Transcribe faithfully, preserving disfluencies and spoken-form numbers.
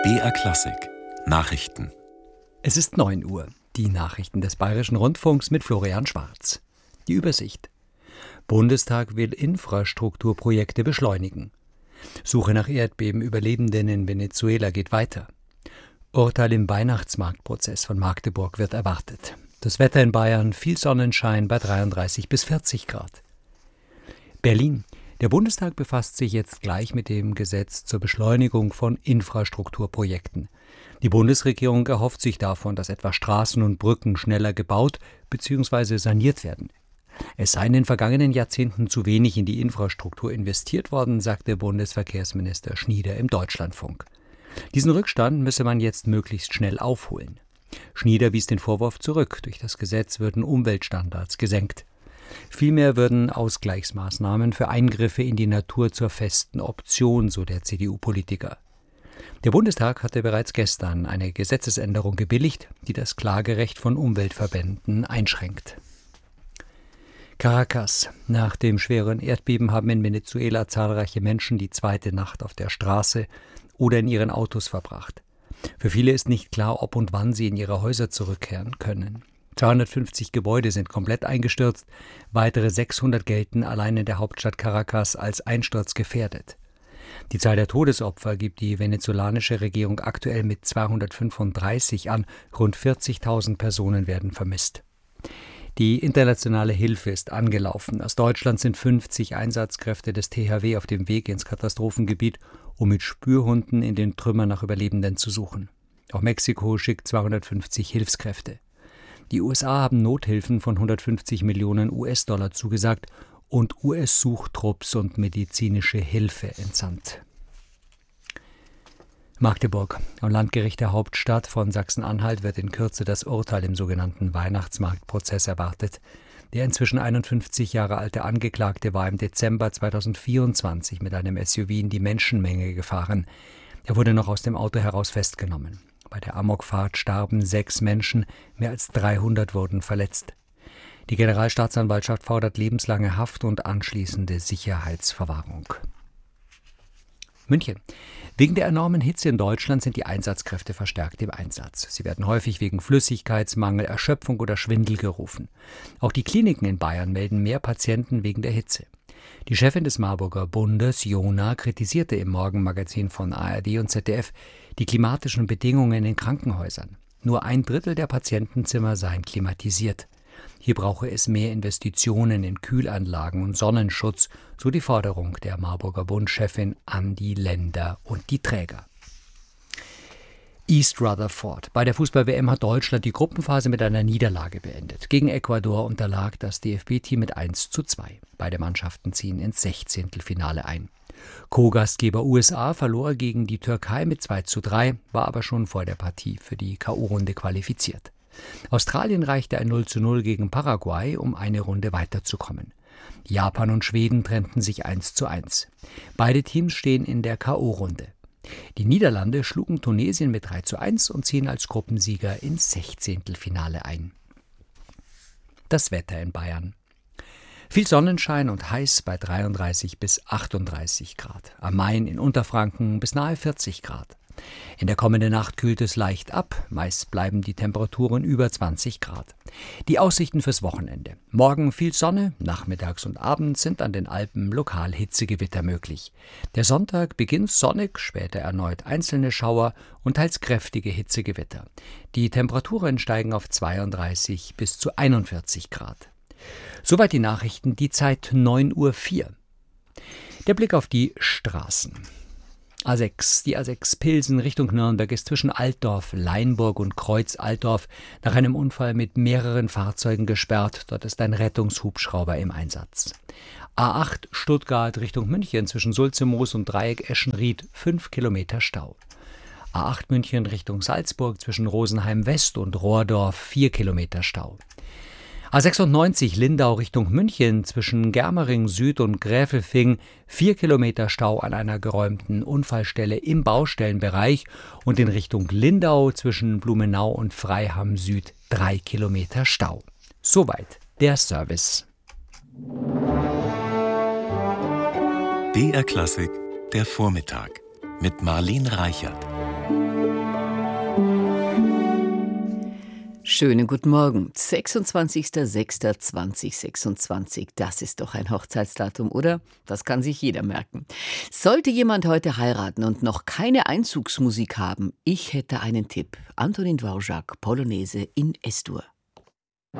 B R Klassik Nachrichten. Es ist neun Uhr. Die Nachrichten des Bayerischen Rundfunks mit Florian Schwarz. Die Übersicht. Bundestag will Infrastrukturprojekte beschleunigen. Suche nach Erdbebenüberlebenden in Venezuela geht weiter. Urteil im Weihnachtsmarktprozess von Magdeburg wird erwartet. Das Wetter in Bayern, viel Sonnenschein bei dreiunddreißig bis vierzig Grad. Berlin. Der Bundestag befasst sich jetzt gleich mit dem Gesetz zur Beschleunigung von Infrastrukturprojekten. Die Bundesregierung erhofft sich davon, dass etwa Straßen und Brücken schneller gebaut bzw. saniert werden. Es sei in den vergangenen Jahrzehnten zu wenig in die Infrastruktur investiert worden, sagte Bundesverkehrsminister Schnieder im Deutschlandfunk. Diesen Rückstand müsse man jetzt möglichst schnell aufholen. Schnieder wies den Vorwurf zurück, durch das Gesetz würden Umweltstandards gesenkt. Vielmehr würden Ausgleichsmaßnahmen für Eingriffe in die Natur zur festen Option, so der C D U-Politiker. Der Bundestag hatte bereits gestern eine Gesetzesänderung gebilligt, die das Klagerecht von Umweltverbänden einschränkt. Caracas. Nach dem schweren Erdbeben haben in Venezuela zahlreiche Menschen die zweite Nacht auf der Straße oder in ihren Autos verbracht. Für viele ist nicht klar, ob und wann sie in ihre Häuser zurückkehren können. zweihundertfünfzig Gebäude sind komplett eingestürzt, weitere sechshundert gelten allein in der Hauptstadt Caracas als einsturzgefährdet. Die Zahl der Todesopfer gibt die venezolanische Regierung aktuell mit zweihundertfünfunddreißig an, rund vierzigtausend Personen werden vermisst. Die internationale Hilfe ist angelaufen. Aus Deutschland sind fünfzig Einsatzkräfte des T H W auf dem Weg ins Katastrophengebiet, um mit Spürhunden in den Trümmern nach Überlebenden zu suchen. Auch Mexiko schickt zweihundertfünfzig Hilfskräfte. Die U S A haben Nothilfen von hundertfünfzig Millionen U S-Dollar zugesagt und U S-Suchtrupps und medizinische Hilfe entsandt. Magdeburg. Am Landgericht der Hauptstadt von Sachsen-Anhalt wird in Kürze das Urteil im sogenannten Weihnachtsmarktprozess erwartet. Der inzwischen einundfünfzig Jahre alte Angeklagte war im Dezember zweitausendvierundzwanzig mit einem S U V in die Menschenmenge gefahren. Er wurde noch aus dem Auto heraus festgenommen. Bei der Amokfahrt starben sechs Menschen, mehr als dreihundert wurden verletzt. Die Generalstaatsanwaltschaft fordert lebenslange Haft und anschließende Sicherheitsverwahrung. München. Wegen der enormen Hitze in Deutschland sind die Einsatzkräfte verstärkt im Einsatz. Sie werden häufig wegen Flüssigkeitsmangel, Erschöpfung oder Schwindel gerufen. Auch die Kliniken in Bayern melden mehr Patienten wegen der Hitze. Die Chefin des Marburger Bundes, Jona, kritisierte im Morgenmagazin von A R D und Z D F die klimatischen Bedingungen in Krankenhäusern. Nur ein Drittel der Patientenzimmer seien klimatisiert. Hier brauche es mehr Investitionen in Kühlanlagen und Sonnenschutz, so die Forderung der Marburger Bundschefin an die Länder und die Träger. East Rutherford. Bei der Fußball-W M hat Deutschland die Gruppenphase mit einer Niederlage beendet. Gegen Ecuador unterlag das D F B-Team mit eins zu zwei. Beide Mannschaften ziehen ins Sechzehntelfinale ein. Co-Gastgeber U S A verlor gegen die Türkei mit zwei zu drei, war aber schon vor der Partie für die K O-Runde qualifiziert. Australien reichte ein null zu null gegen Paraguay, um eine Runde weiterzukommen. Japan und Schweden trennten sich eins zu eins. Beide Teams stehen in der K O-Runde. Die Niederlande schlugen Tunesien mit drei zu eins und ziehen als Gruppensieger ins Sechzehntelfinale ein. Das Wetter in Bayern. Viel Sonnenschein und heiß bei dreiunddreißig bis achtunddreißig Grad. Am Main in Unterfranken bis nahe vierzig Grad. In der kommenden Nacht kühlt es leicht ab, meist bleiben die Temperaturen über zwanzig Grad. Die Aussichten fürs Wochenende. Morgen viel Sonne, nachmittags und abends sind an den Alpen lokal Hitzegewitter möglich. Der Sonntag beginnt sonnig, später erneut einzelne Schauer und teils kräftige Hitzegewitter. Die Temperaturen steigen auf zweiunddreißig bis zu einundvierzig Grad. Soweit die Nachrichten, die Zeit neun Uhr vier. Der Blick auf die Straßen. A sechs. Die A sechs Pilsen Richtung Nürnberg ist zwischen Altdorf, Leinburg und Kreuz-Altdorf nach einem Unfall mit mehreren Fahrzeugen gesperrt. Dort ist ein Rettungshubschrauber im Einsatz. A acht Stuttgart Richtung München zwischen Sulzemoos und Dreieck Eschenried fünf Kilometer Stau. A acht München Richtung Salzburg zwischen Rosenheim West und Rohrdorf vier Kilometer Stau. A sechsundneunzig Lindau Richtung München zwischen Germering Süd und Gräfelfing vier Kilometer Stau an einer geräumten Unfallstelle im Baustellenbereich und in Richtung Lindau zwischen Blumenau und Freiham Süd drei Kilometer Stau. Soweit der Service. B R Klassik, der Vormittag mit Marlene Reichert. Schönen guten Morgen. sechsundzwanzigster sechster zweitausendsechsundzwanzig. Das ist doch ein Hochzeitsdatum, oder? Das kann sich jeder merken. Sollte jemand heute heiraten und noch keine Einzugsmusik haben, ich hätte einen Tipp. Antonin Dvorak, Polonaise in Es-Dur.